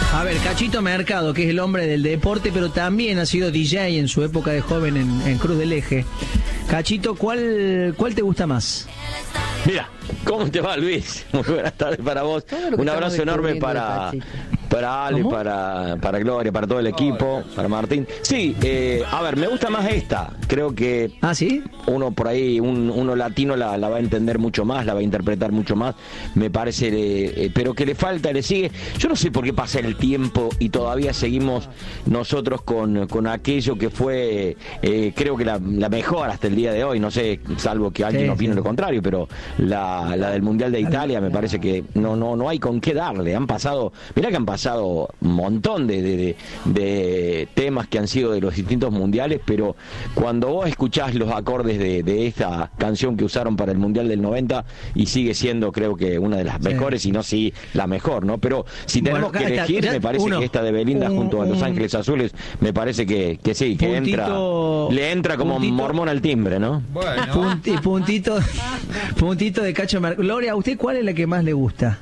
A ver, Cachito Mercado, que es el hombre del deporte, pero también ha sido DJ en su época de joven en Cruz del Eje. Cachito, ¿cuál te gusta más? Mira, ¿cómo te va, Luis? Muy buenas tardes para vos. Un abrazo enorme para Ale, para Gloria, para todo el equipo, para Martín. Sí, a ver, me gusta más esta. Creo que ¿sí? Uno por ahí, uno latino la va a entender mucho más, la va a interpretar mucho más. Me parece, pero que le falta, le sigue. Yo no sé por qué pasa el tiempo y todavía seguimos nosotros con aquello que fue, creo que la mejor hasta el día de hoy. No sé, salvo que alguien opine lo contrario, pero la del Mundial de Italia me parece que no hay con qué darle. Mirá que han pasado un montón de temas que han sido de los distintos mundiales, pero cuando vos escuchás los acordes de esta canción que usaron para el Mundial del 90, y sigue siendo, creo que una de las mejores, y no si la mejor, ¿no? Pero si tenemos que elegir, me parece que esta de Belinda junto a Los Ángeles Azules, me parece que sí, que le entra como mormón al timbre, ¿no? Bueno. Puntito de Cacho Mercado. Gloria, ¿a usted cuál es la que más le gusta?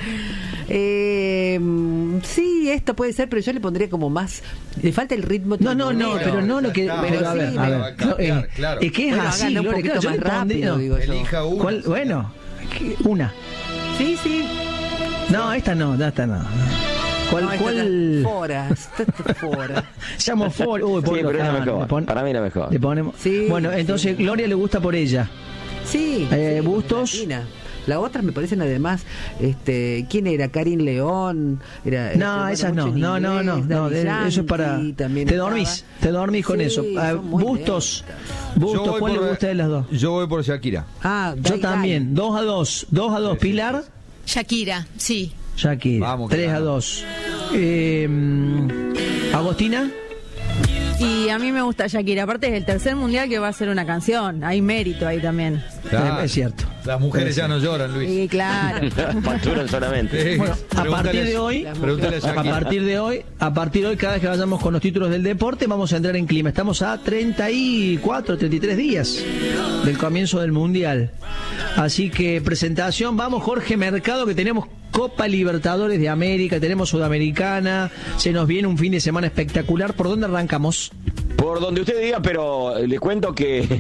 Sí, esta puede ser, pero yo le pondría como más. Le falta el ritmo. Pero no lo que. Pero a ver. Claro. Es que es así, Gloria, un poquito más rápido, digo yo. Elija una. Bueno, una. Sí. No, esta no. ¿Cuál? Fora. Llamo Fora. Uy, sí, pero es la mejor. Para mí la mejor. Le ponemos. Sí, bueno, entonces Gloria le gusta por ella. Sí. Bustos. La otra me parecen además, ¿quién era? Karin León. No, esas no. Eso es para. Te dormís con eso. Bustos, ¿cuál le gusta de las dos? Yo voy por Shakira. Yo también. 2-2. Pilar. Shakira, sí. Shakira. Vamos, 3-2. Agostina. Y a mí me gusta Shakira, aparte es el tercer mundial que va a ser una canción, hay mérito ahí también. Es cierto. Las mujeres ya no lloran, Luis. Sí, claro. Facturan solamente. Bueno, a partir de hoy, cada vez que vayamos con los títulos del deporte, vamos a entrar en clima. Estamos a 33 días del comienzo del mundial. Así que presentación, vamos Jorge Mercado, que tenemos Copa Libertadores de América, tenemos Sudamericana, se nos viene un fin de semana espectacular. ¿Por dónde arrancamos? Por donde usted diga, pero les cuento que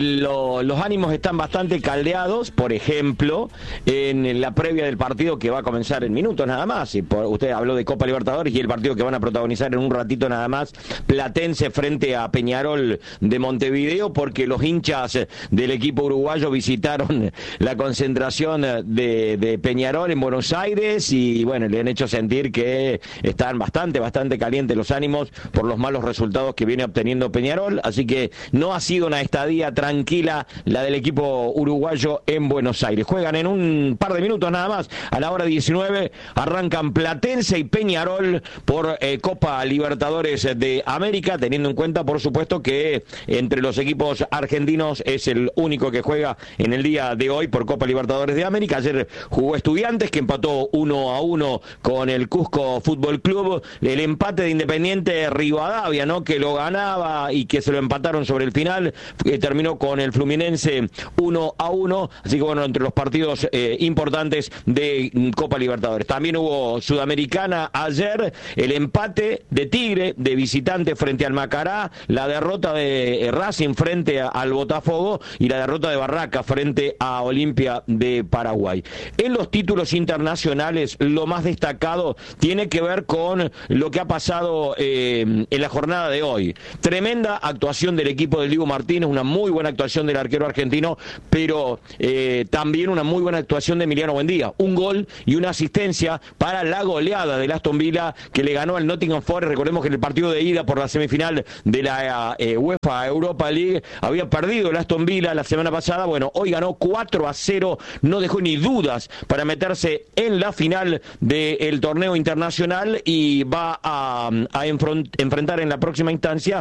los ánimos están bastante caldeados. Por ejemplo, en la previa del partido que va a comenzar en minutos nada más, y usted habló de Copa Libertadores y el partido que van a protagonizar en un ratito nada más, Platense frente a Peñarol de Montevideo, porque los hinchas del equipo uruguayo visitaron la concentración de Peñarol en Buenos Aires y bueno, le han hecho sentir que están bastante calientes los ánimos por los malos resultados que viene obteniendo Peñarol, así que no ha sido una estadía tranquila la del equipo uruguayo en Buenos Aires. Juegan en un par de minutos nada más, a la hora 19, arrancan Platense y Peñarol por Copa Libertadores de América, teniendo en cuenta, por supuesto, que entre los equipos argentinos es el único que juega en el día de hoy por Copa Libertadores de América. Ayer jugó Estudiantes, que empató 1-1 con el Cusco Fútbol Club, el empate de Independiente Rivadavia, ¿no?, que lo ganaba y que se lo empataron sobre el final, terminó con el Fluminense 1-1, así que bueno, entre los partidos importantes de Copa Libertadores. También hubo Sudamericana ayer, el empate de Tigre de visitante frente al Macará, la derrota de Racing frente al Botafogo y la derrota de Barraca frente a Olimpia de Paraguay. En los títulos internacionales, lo más destacado tiene que ver con lo que ha pasado en la jornada de hoy. Tremenda actuación del equipo del Dibu Martínez, una muy buena actuación del arquero argentino, pero también una muy buena actuación de Emiliano Buendía. Un gol y una asistencia para la goleada del Aston Villa, que le ganó al Nottingham Forest. Recordemos que en el partido de ida por la semifinal de la UEFA Europa League había perdido el Aston Villa la semana pasada. Bueno, hoy ganó 4-0, no dejó ni dudas para meterse en la final del torneo internacional y va a enfrentar en la próxima instancia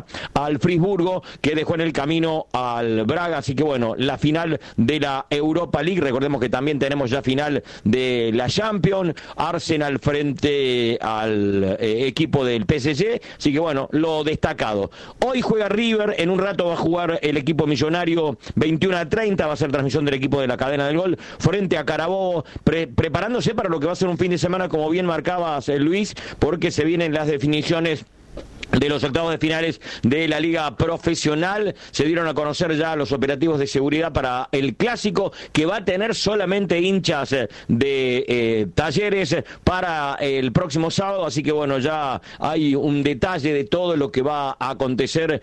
al Friburgo, que dejó en el camino al Braga. Así que bueno, la final de la Europa League. Recordemos que también tenemos ya final de la Champions, Arsenal frente al equipo del PSG. Así que bueno, lo destacado. Hoy juega River, en un rato va a jugar el equipo millonario 21:30, va a ser transmisión del equipo de la cadena del gol frente a Carabobo, preparándose para lo que va a ser un fin de semana, como bien marcabas, Luis, porque se vienen las definiciones de los octavos de finales de la Liga Profesional. Se dieron a conocer ya los operativos de seguridad para el Clásico, que va a tener solamente hinchas de Talleres para el próximo sábado. Así que bueno, ya hay un detalle de todo lo que va a acontecer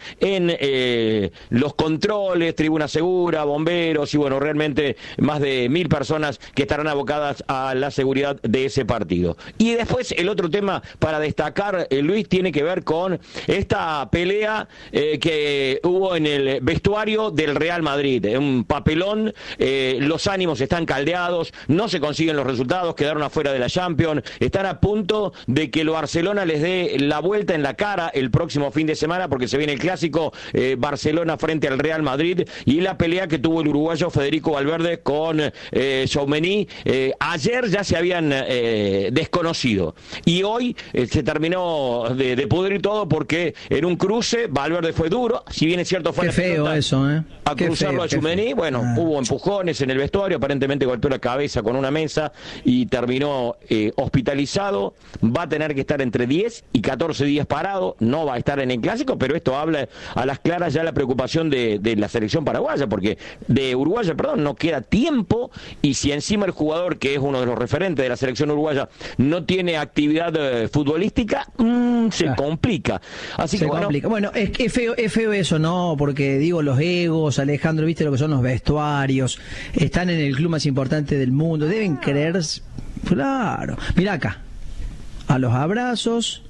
en los controles, tribuna segura, bomberos y bueno, realmente más de 1.000 personas que estarán abocadas a la seguridad de ese partido. Y después el otro tema para destacar, Luis, tiene que ver con esta pelea que hubo en el vestuario del Real Madrid. Un papelón, los ánimos están caldeados, no se consiguen los resultados, quedaron afuera de la Champions, están a punto de que el Barcelona les dé la vuelta en la cara el próximo fin de semana, porque se viene el Clásico Barcelona frente al Real Madrid, y la pelea que tuvo el uruguayo Federico Valverde con Tchouaméni. Ayer ya se habían desconocido y hoy se terminó de pudrir todo, porque en un cruce Valverde fue duro, si bien es cierto fue qué feo eso, a qué cruzarlo feo, a Tchouaméni. Bueno, hubo empujones en el vestuario, aparentemente golpeó la cabeza con una mesa y terminó hospitalizado. Va a tener que estar entre 10 y 14 días parado, no va a estar en el Clásico, pero esto habla a las claras ya la preocupación de la selección paraguaya, porque de Uruguaya, no queda tiempo, y si encima el jugador, que es uno de los referentes de la selección uruguaya, no tiene actividad futbolística, se complica. Así que bueno, es feo eso, ¿no? Porque digo, los egos, Alejandro, viste lo que son los vestuarios, están en el club más importante del mundo, deben creer, claro. Mira acá, a los abrazos,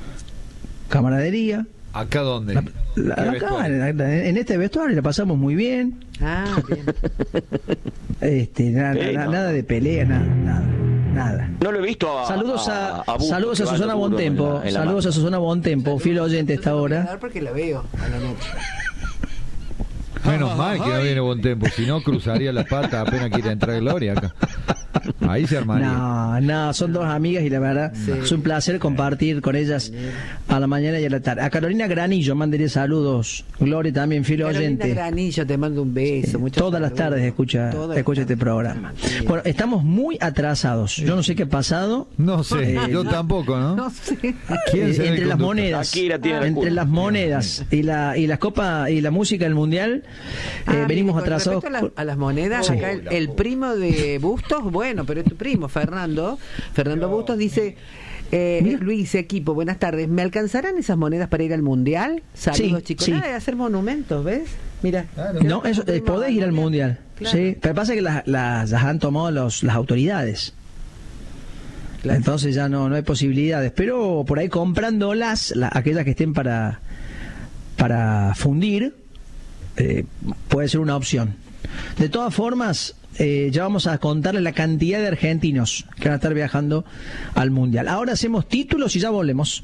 camaradería. ¿Acá dónde? Acá, en este vestuario la pasamos muy bien. Bien. Nada de pelea, nada. No lo he visto saludos a Susana Bontempo. Saludos a Susana Bontempo, fiel oyente a esta hora. Porque la veo a la noche. Menos mal que no viene Bontempo, si no cruzaría la pata apenas quiera entrar Gloria acá. Ahí se armaría. No, son dos amigas y la verdad es un placer compartir con ellas a la mañana y a la tarde. A Carolina Granillo, mandaré saludos. Gloria también, fiel oyente. Carolina Granillo, te mando un beso. Todas las tardes escucha este programa. Bueno, estamos muy atrasados. Yo no sé qué ha pasado. No sé, yo tampoco, ¿no? No sé. Entre las monedas. Entre las monedas y la copa y la música del mundial, venimos atrasados. A las monedas, acá el primo de Bustos, bueno, pero es tu primo, Fernando Bustos dice: Luis, equipo, buenas tardes. ¿Me alcanzarán esas monedas para ir al mundial? Saludos, chicos. Sí. Nada de hacer monumentos, ¿ves? Mira. No, eso podés ir al mundial. Claro. Sí, pero pasa que las han tomado las autoridades. Claro. Entonces ya no hay posibilidades. Pero por ahí comprándolas, aquellas que estén para fundir, puede ser una opción. De todas formas, ya vamos a contarle la cantidad de argentinos que van a estar viajando al mundial. Ahora hacemos títulos y ya volvemos.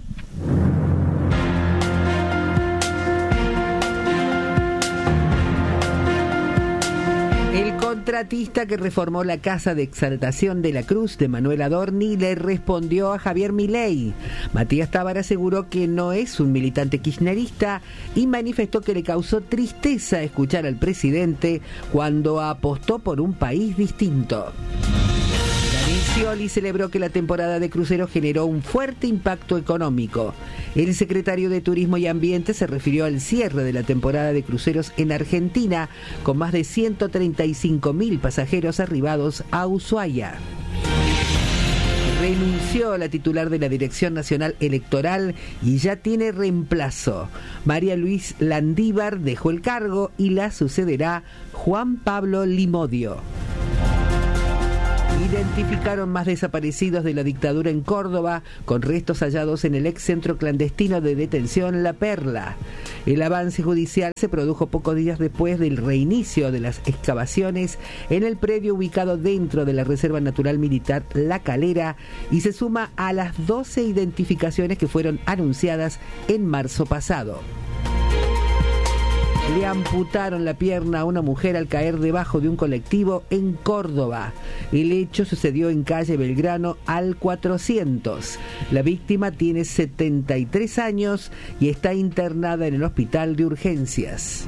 El contratista que reformó la Casa de Exaltación de la Cruz de Manuel Adorni le respondió a Javier Milei. Matías Tábara aseguró que no es un militante kirchnerista y manifestó que le causó tristeza escuchar al presidente cuando apostó por un país distinto. Scioli celebró que la temporada de cruceros generó un fuerte impacto económico. El secretario de Turismo y Ambiente se refirió al cierre de la temporada de cruceros en Argentina, con más de 135.000 pasajeros arribados a Ushuaia. Renunció la titular de la Dirección Nacional Electoral y ya tiene reemplazo. María Luis Landívar dejó el cargo y la sucederá Juan Pablo Limodio. Identificaron más desaparecidos de la dictadura en Córdoba, con restos hallados en el ex centro clandestino de detención La Perla. El avance judicial se produjo pocos días después del reinicio de las excavaciones en el predio ubicado dentro de la Reserva Natural Militar La Calera y se suma a las 12 identificaciones que fueron anunciadas en marzo pasado. Le amputaron la pierna a una mujer al caer debajo de un colectivo en Córdoba. El hecho sucedió en calle Belgrano al 400. La víctima tiene 73 años y está internada en el hospital de urgencias.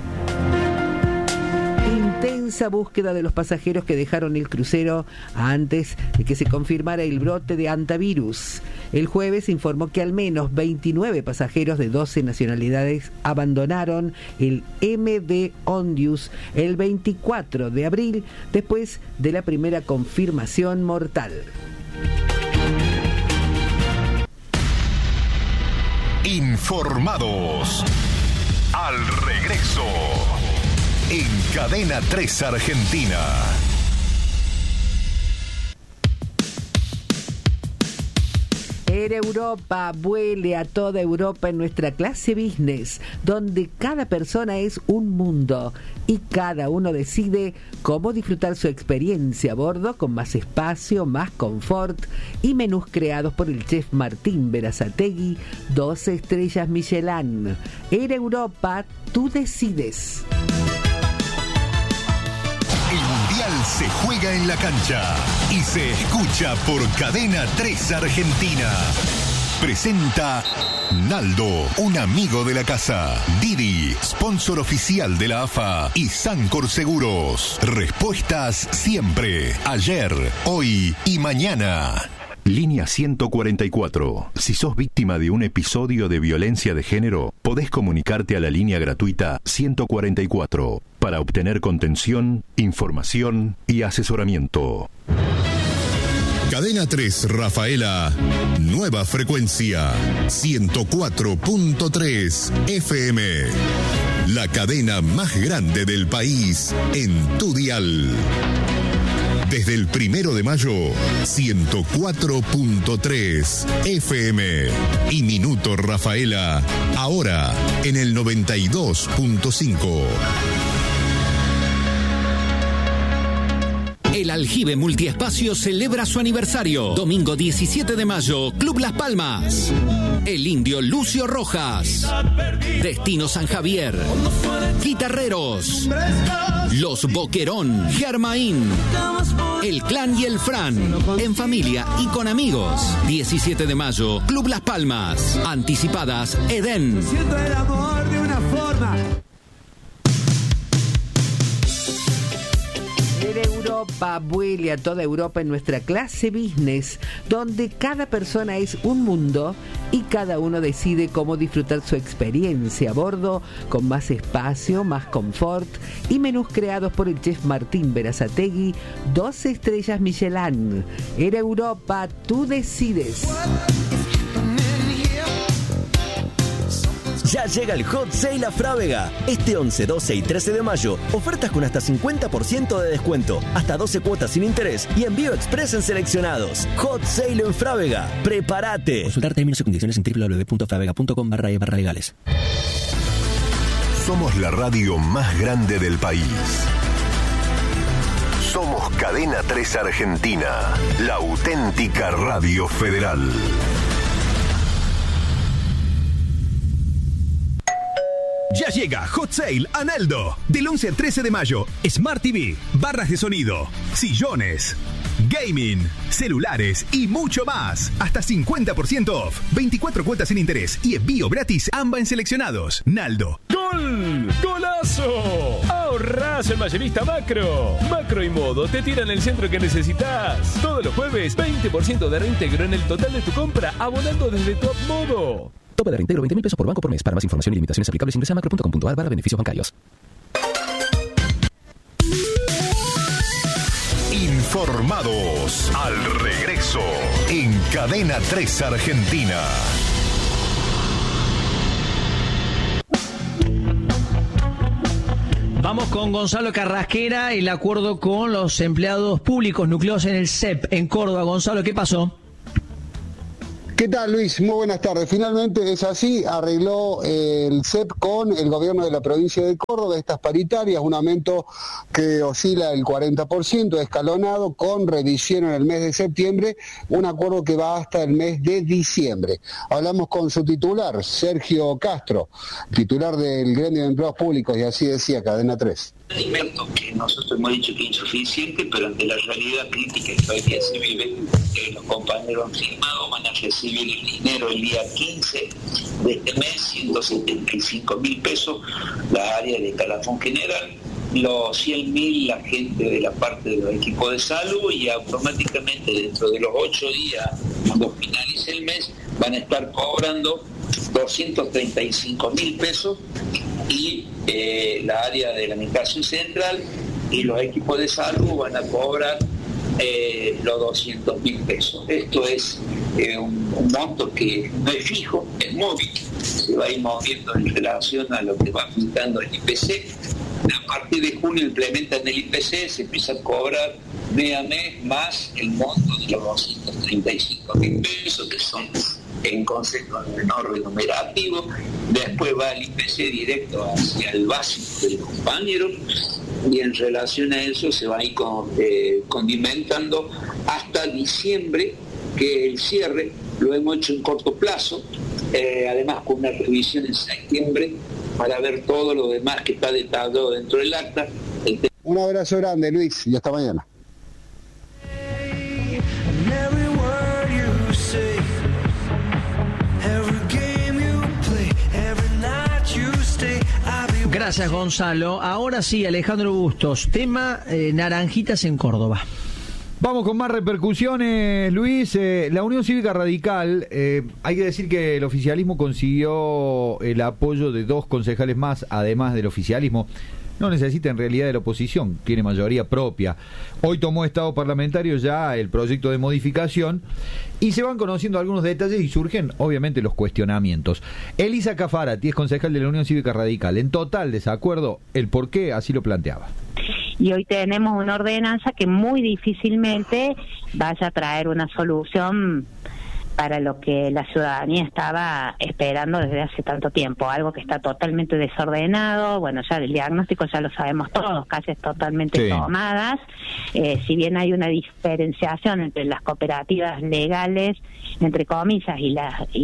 Intensa búsqueda de los pasajeros que dejaron el crucero antes de que se confirmara el brote de hantavirus. El jueves se informó que al menos 29 pasajeros de 12 nacionalidades abandonaron el MV Ondius el 24 de abril después de la primera confirmación mortal. Informados. Al regreso. En Cadena 3 Argentina. Air Europa vuele a toda Europa en nuestra clase business, donde cada persona es un mundo y cada uno decide cómo disfrutar su experiencia a bordo con más espacio, más confort y menús creados por el chef Martín Berazategui, 12 estrellas Michelin. Air Europa, tú decides. El Mundial se juega en la cancha y se escucha por Cadena 3 Argentina. Presenta Naldo, un amigo de la casa. Didi, sponsor oficial de la AFA y Sancor Seguros. Respuestas siempre, ayer, hoy y mañana. Línea 144. Si sos víctima de un episodio de violencia de género, podés comunicarte a la línea gratuita 144 para obtener contención, información y asesoramiento. Cadena 3 Rafaela, nueva frecuencia, 104.3 FM. La cadena más grande del país en tu dial. Desde el 1 de mayo, 104.3 FM y Minuto Rafaela, ahora en el 92.5. El Aljibe Multiespacio celebra su aniversario. Domingo 17 de mayo, Club Las Palmas. El Indio Lucio Rojas. Destino San Javier. Guitarreros. Los Boquerón. Germain. El Clan y el Fran. En familia y con amigos. 17 de mayo, Club Las Palmas. Anticipadas, Edén. Siento el amor de una forma. Europa vuele a toda Europa en nuestra clase business, donde cada persona es un mundo y cada uno decide cómo disfrutar su experiencia a bordo con más espacio, más confort y menús creados por el chef Martín Berazategui, 12 estrellas Michelin. Air Europa, tú decides. Ya llega el Hot Sale a Frávega. Este 11, 12 y 13 de mayo, ofertas con hasta 50% de descuento, hasta 12 cuotas sin interés y envío express en seleccionados. Hot Sale en Frávega. ¡Prepárate! Consultar términos y condiciones en www.fravega.com/legales. Somos la radio más grande del país. Somos Cadena 3 Argentina, la auténtica radio federal. Ya llega Hot Sale a Naldo. Del 11 al 13 de mayo. Smart TV, barras de sonido, sillones, gaming, celulares y mucho más. Hasta 50% off. 24 cuotas sin interés y envío gratis AMBA en seleccionados. Naldo. ¡Gol! ¡Golazo! Ahorrás en Mayorista Macro. Macro y Modo te tiran el centro que necesitas. Todos los jueves, 20% de reintegro en el total de tu compra, abonando desde Top Modo. Tope de reintegro 20.000 pesos por banco por mes. Para más información y limitaciones aplicables ingresa a macro.com.ar/beneficios bancarios. Informados al regreso en Cadena 3 Argentina. Vamos con Gonzalo Carrasquera, el acuerdo con los empleados públicos nucleados en el CEP en Córdoba. Gonzalo, ¿qué pasó? ¿Qué tal, Luis? Muy buenas tardes. Finalmente es así, arregló el CEP con el gobierno de la provincia de Córdoba estas paritarias, un aumento que oscila el 40%, escalonado, con revisión en el mes de septiembre, un acuerdo que va hasta el mes de diciembre. Hablamos con su titular, Sergio Castro, titular del Gremio de Empleados Públicos, y así decía Cadena 3. Alimento que nosotros hemos dicho que es insuficiente, pero ante la realidad crítica que hoy día se vive, los compañeros han firmado, van a recibir el dinero el día 15 de este mes, 175.000 pesos, la área de escalafón general, los 100.000 la gente de la parte de los equipos de salud, y automáticamente dentro de los 8 días, cuando finalice el mes, van a estar cobrando 235.000 pesos, y la área de la administración central y los equipos de salud van a cobrar los 200.000 pesos. Esto es un monto que no es fijo, es móvil, se va a ir moviendo en relación a lo que va aplicando el IPC. A partir de junio implementan el IPC, se empieza a cobrar mes a mes más el monto de los 235.000 pesos, que son en concepto menor numerativo. Después va el IPC directo hacia el básico del compañero, y en relación a eso se va a ir condimentando hasta diciembre, que el cierre lo hemos hecho en corto plazo, además con una revisión en septiembre para ver todo lo demás que está detallado dentro del acta. Un abrazo grande, Luis, y hasta mañana. Gracias, Gonzalo. Ahora sí, Alejandro Bustos, tema naranjitas en Córdoba. Vamos con más repercusiones, Luis. La Unión Cívica Radical, hay que decir que el oficialismo consiguió el apoyo de 2 concejales más, además del oficialismo. No necesita en realidad de la oposición, tiene mayoría propia. Hoy tomó estado parlamentario ya el proyecto de modificación y se van conociendo algunos detalles y surgen obviamente los cuestionamientos. Elisa Cafarati es concejal de la Unión Cívica Radical. En total desacuerdo, el por qué así lo planteaba. Y hoy tenemos una ordenanza que muy difícilmente vaya a traer una solución para lo que la ciudadanía estaba esperando desde hace tanto tiempo, algo que está totalmente desordenado. Bueno, ya el diagnóstico ya lo sabemos todos, calles totalmente tomadas. Si bien hay una diferenciación entre las cooperativas legales, entre comillas, y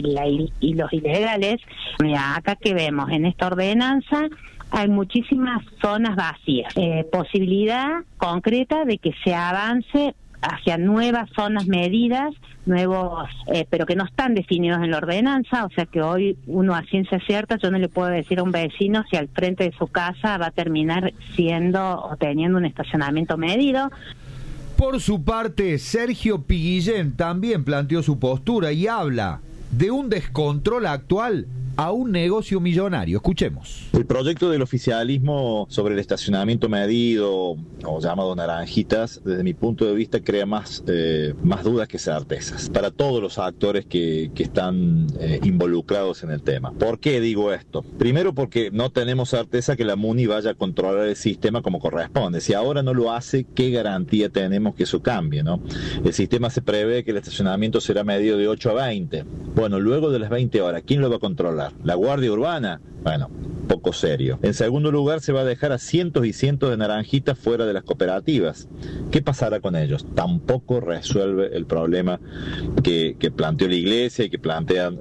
los ilegales, mira, acá que vemos en esta ordenanza hay muchísimas zonas vacías, posibilidad concreta de que se avance hacia nuevas zonas medidas, nuevos, pero que no están definidos en la ordenanza. O sea que hoy uno a ciencia cierta, yo no le puedo decir a un vecino si al frente de su casa va a terminar siendo o teniendo un estacionamiento medido. Por su parte, Sergio Piguillén también planteó su postura y habla de un descontrol actual a un negocio millonario. Escuchemos. El proyecto del oficialismo sobre el estacionamiento medido, o llamado naranjitas, desde mi punto de vista crea más dudas que certezas para todos los actores que están involucrados en el tema. ¿Por qué digo esto? Primero porque no tenemos certeza que la MUNI vaya a controlar el sistema como corresponde. Si ahora no lo hace, ¿qué garantía tenemos que eso cambie, no? El sistema se prevé que el estacionamiento será medido de 8 a 20. Bueno, luego de las 20 horas, ¿quién lo va a controlar? ¿La Guardia Urbana? Bueno, poco serio. En segundo lugar, se va a dejar a cientos y cientos de naranjitas fuera de las cooperativas. ¿Qué pasará con ellos? Tampoco resuelve el problema que planteó la Iglesia y que plantean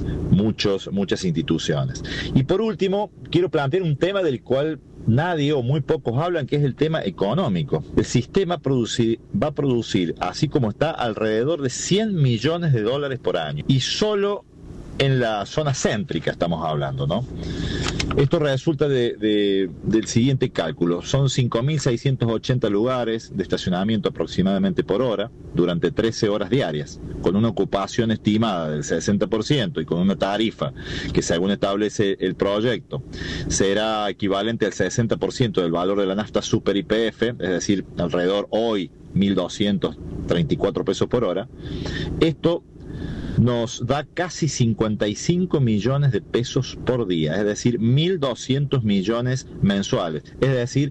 muchas instituciones. Y por último, quiero plantear un tema del cual nadie o muy pocos hablan, que es el tema económico. El sistema va a producir, así como está, alrededor de $100 millones por año. Y solo en la zona céntrica estamos hablando, ¿no? Esto resulta del siguiente cálculo. Son 5.680 lugares de estacionamiento aproximadamente por hora durante 13 horas diarias, con una ocupación estimada del 60% y con una tarifa que, según establece el proyecto, será equivalente al 60% del valor de la nafta super YPF, es decir, alrededor hoy 1.234 pesos por hora. Esto nos da casi 55 millones de pesos por día, es decir, 1.200 millones mensuales, es decir,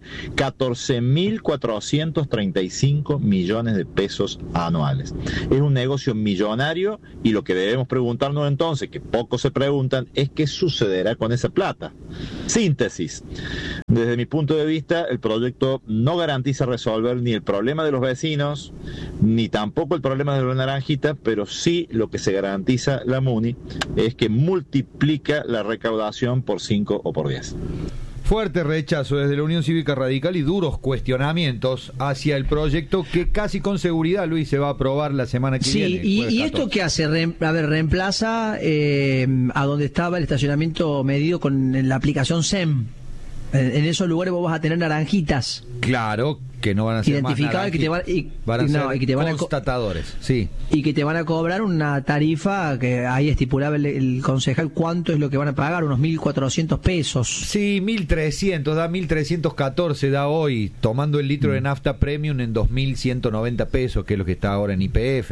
14.435 millones de pesos anuales. Es un negocio millonario y lo que debemos preguntarnos entonces, que pocos se preguntan, es qué sucederá con esa plata. Síntesis. Desde mi punto de vista, el proyecto no garantiza resolver ni el problema de los vecinos, ni tampoco el problema de los naranjitas, pero sí lo que se garantiza la MUNI es que multiplica la recaudación por 5 o por 10. Fuerte rechazo desde la Unión Cívica Radical y duros cuestionamientos hacia el proyecto que casi con seguridad, Luis, se va a aprobar la semana que viene. Sí, ¿y esto qué hace? Reemplaza a donde estaba el estacionamiento medido con la aplicación SEM. En esos lugares vos vas a tener naranjitas. Claro, que no van a ser identificadas, que te van a ser constatadores, sí. Y que te van a cobrar una tarifa que ahí estipulaba el concejal cuánto es lo que van a pagar, unos 1.400 pesos. Sí, 1.300, da 1.314, da hoy, tomando el litro de nafta premium en 2.190 pesos, que es lo que está ahora en YPF.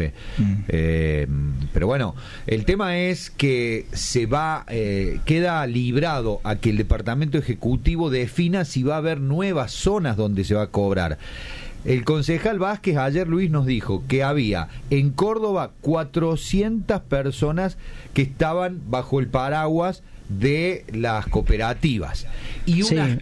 Pero bueno, el tema es que queda librado a que el Departamento Ejecutivo defina si va a haber nuevas zonas donde se va a cobrar. El concejal Vázquez ayer, Luis, nos dijo que había en Córdoba 400 personas que estaban bajo el paraguas de las cooperativas. Y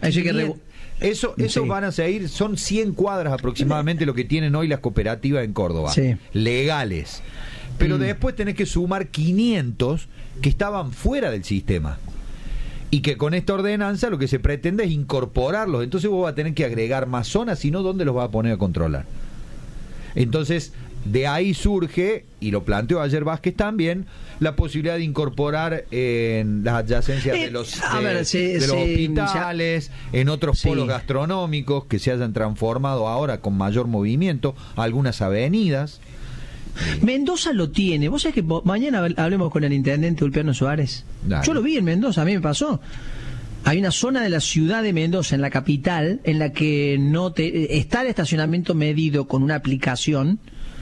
eso van a seguir, son 100 cuadras aproximadamente lo que tienen hoy las cooperativas en Córdoba, legales. Pero después tenés que sumar 500 que estaban fuera del sistema. Y que con esta ordenanza lo que se pretende es incorporarlos. Entonces vos vas a tener que agregar más zonas, si no, ¿dónde los vas a poner a controlar? Entonces, de ahí surge, y lo planteó ayer Vázquez también, la posibilidad de incorporar en las adyacencias de los hospitales, en otros polos gastronómicos que se hayan transformado ahora con mayor movimiento, algunas avenidas. Mendoza lo tiene. Vos sabés que mañana hablemos con el intendente Ulpiano Suárez. Dale. Yo lo vi en Mendoza, a mí me pasó. Hay una zona de la ciudad de Mendoza, en la capital, en la que está el estacionamiento medido con una aplicación,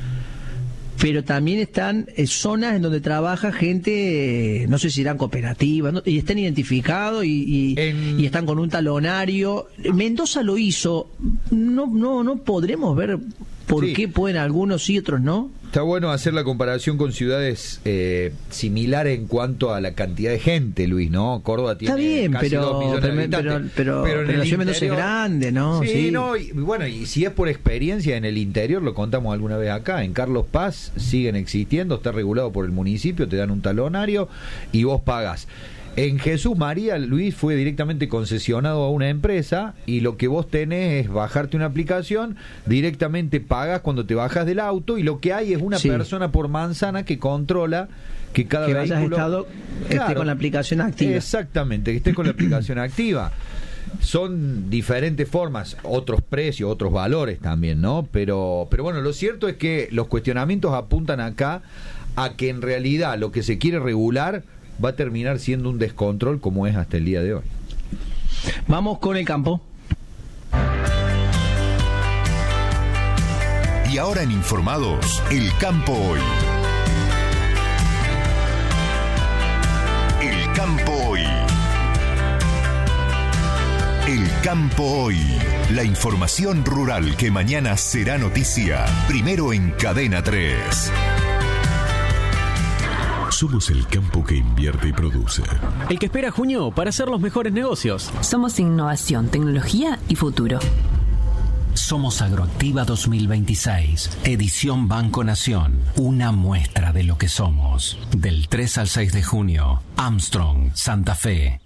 pero también están zonas en donde trabaja gente, no sé si eran cooperativas, ¿no? Y están identificados y están con un talonario. Mendoza lo hizo. No podremos ver por qué pueden algunos y otros no. Está bueno hacer la comparación con ciudades similares en cuanto a la cantidad de gente, Luis, ¿no? Córdoba tiene casi 2 millones de habitantes. Pero la ciudad de Mendoza es grande, ¿no? Sí, no, y bueno, y si es por experiencia en el interior, lo contamos alguna vez acá, en Carlos Paz siguen existiendo, está regulado por el municipio, te dan un talonario y vos pagas. En Jesús María, Luis, fue directamente concesionado a una empresa y lo que vos tenés es bajarte una aplicación, directamente pagas cuando te bajas del auto y lo que hay es una persona por manzana que controla que cada vehículo esté con la aplicación activa. Exactamente, que esté con la aplicación activa. Son diferentes formas, otros precios, otros valores también, ¿no? Pero bueno, lo cierto es que los cuestionamientos apuntan acá a que en realidad lo que se quiere regular va a terminar siendo un descontrol como es hasta el día de hoy. Vamos con el campo. Y ahora en Informados, el campo hoy. El campo hoy. El campo hoy. La información rural que mañana será noticia. Primero en Cadena 3. Somos el campo que invierte y produce. El que espera junio para hacer los mejores negocios. Somos innovación, tecnología y futuro. Somos Agroactiva 2026, edición Banco Nación. Una muestra de lo que somos. Del 3 al 6 de junio, Armstrong, Santa Fe.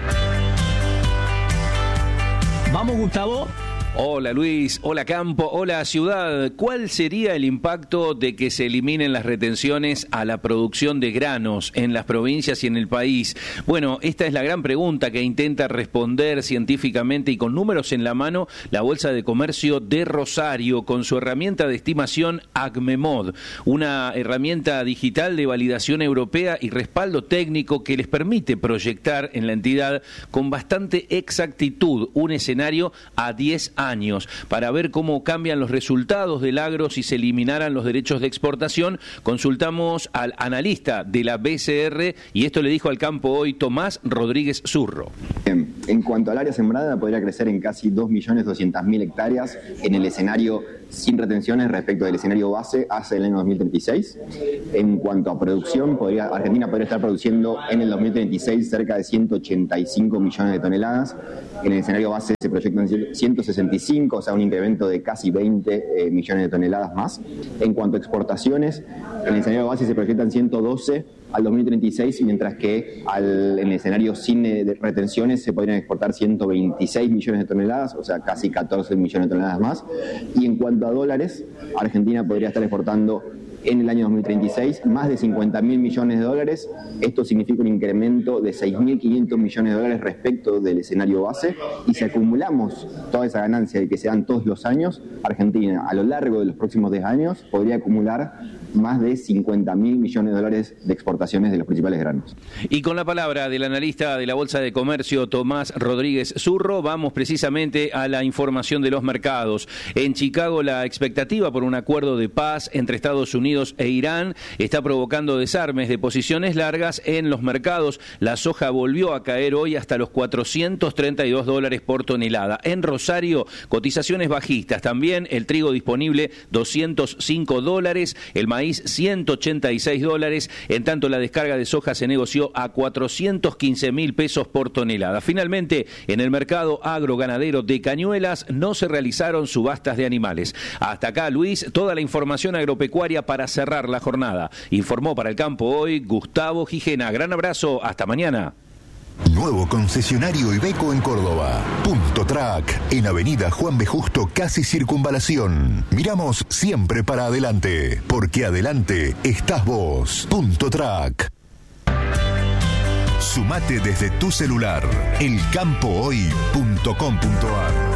Vamos, Gustavo. Hola Luis, hola Campo, hola Ciudad. ¿Cuál sería el impacto de que se eliminen las retenciones a la producción de granos en las provincias y en el país? Bueno, esta es la gran pregunta que intenta responder científicamente y con números en la mano la Bolsa de Comercio de Rosario con su herramienta de estimación ACMEMOD, una herramienta digital de validación europea y respaldo técnico que les permite proyectar en la entidad con bastante exactitud un escenario a 10 años. Para ver cómo cambian los resultados del agro si se eliminaran los derechos de exportación, consultamos al analista de la BCR y esto le dijo al Campo Hoy Tomás Rodríguez Zurro. En cuanto al área sembrada, podría crecer en casi 2.200.000 hectáreas en el escenario sin retenciones respecto del escenario base hacia el año 2036. En cuanto a producción, Argentina podría estar produciendo en el 2036 cerca de 185 millones de toneladas. En el escenario base se proyectan 165, o sea, un incremento de casi 20 millones de toneladas más. En cuanto a exportaciones, en el escenario base se proyectan 112 al 2036, mientras que en el escenario sin retenciones se podrían exportar 126 millones de toneladas, o sea, casi 14 millones de toneladas más. Y en cuanto a dólares, Argentina podría estar exportando en el año 2036 más de 50.000 millones de dólares. Esto significa un incremento de 6.500 millones de dólares respecto del escenario base, y si acumulamos toda esa ganancia de que se dan todos los años, Argentina a lo largo de los próximos 10 años podría acumular más de 50.000 millones de dólares de exportaciones de los principales granos. Y con la palabra del analista de la Bolsa de Comercio, Tomás Rodríguez Zurro, vamos precisamente a la información de los mercados. En Chicago, la expectativa por un acuerdo de paz entre Estados Unidos e Irán está provocando desarmes de posiciones largas en los mercados. La soja volvió a caer hoy hasta los $432 por tonelada. En Rosario, cotizaciones bajistas. También el trigo disponible, $205, el maíz $186, en tanto la descarga de soja se negoció a 415.000 pesos por tonelada. Finalmente, en el mercado agroganadero de Cañuelas no se realizaron subastas de animales. Hasta acá, Luis, toda la información agropecuaria para cerrar la jornada. Informó para el Campo Hoy Gustavo Gijena. Gran abrazo, hasta mañana. Nuevo concesionario Iveco en Córdoba. Punto Track, en Avenida Juan B. Justo, casi Circunvalación. Miramos siempre para adelante, porque adelante estás vos. Punto Track. Sumate desde tu celular, elcampohoy.com.ar.